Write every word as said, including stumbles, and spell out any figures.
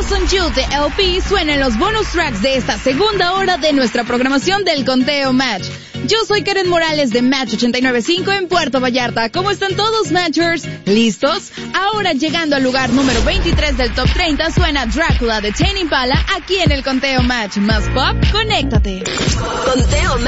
Focus on You de L P suena en los bonus tracks de esta segunda hora de nuestra programación del Conteo Match. Yo soy Karen Morales de Match ochenta y nueve punto cinco en Puerto Vallarta. ¿Cómo están todos, Matchers? ¿Listos? Ahora llegando al lugar número veintitrés del Top treinta suena Drácula de Tame Impala aquí en el Conteo Match. Más pop, conéctate. Conteo